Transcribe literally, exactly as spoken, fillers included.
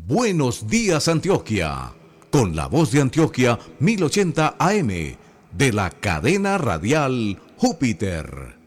Buenos días Antioquia, con la voz de Antioquia mil ochenta A M de la cadena radial Júpiter.